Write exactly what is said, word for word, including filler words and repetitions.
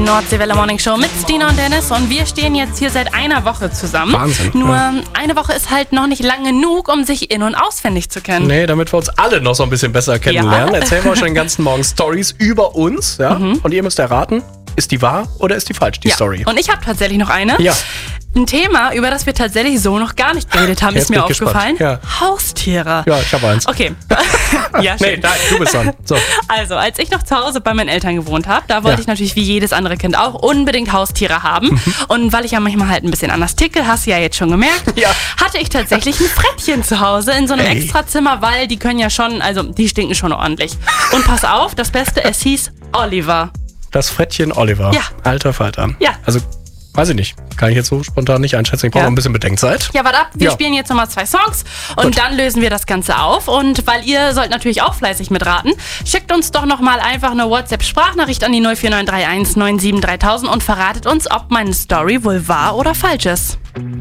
Nordseewelle Morning Show mit Stina und Dennis und wir stehen jetzt hier seit einer Woche zusammen. Wahnsinn. Nur ja. eine Woche ist halt noch nicht lang genug, um sich in- und auswendig zu kennen. Nee, damit wir uns alle noch so ein bisschen besser kennenlernen, Ja. erzählen wir euch den ganzen Morgen Stories über uns. Ja? Mhm. Und ihr müsst erraten, ist die wahr oder ist die falsch, die ja. Story? Und ich habe tatsächlich noch eine. Ja. Ein Thema, über das wir tatsächlich so noch gar nicht geredet haben, Jetzt ist mir bin ich aufgefallen. gespannt. Haustiere. Ja, ich habe eins. Okay. Ja, schön. Nee, da, du bist dran. So. Also, als ich noch zu Hause bei meinen Eltern gewohnt habe, da wollte Ja. ich natürlich wie jedes andere Kind auch unbedingt Haustiere haben. Und weil ich ja manchmal halt ein bisschen anders ticke, hast du ja jetzt schon gemerkt, Ja. hatte ich tatsächlich ein Frettchen zu Hause in so einem Ey. Extrazimmer, weil die können ja schon, also die stinken schon ordentlich. Und pass auf, das Beste, es hieß Oliver. Das Frettchen Oliver. Ja. Alter Falter. Ja. Also, weiß ich nicht. Kann ich jetzt so spontan nicht einschätzen. Ich brauche Ja. noch ein bisschen Bedenkzeit. Ja, warte ab, wir Ja. spielen jetzt nochmal zwei Songs und Gut. dann lösen wir das Ganze auf. Und weil ihr sollt natürlich auch fleißig mitraten, schickt uns doch nochmal einfach eine WhatsApp-Sprachnachricht an die null vier neun drei eins neun sieben drei null null null und verratet uns, ob meine Story wohl wahr oder falsch ist.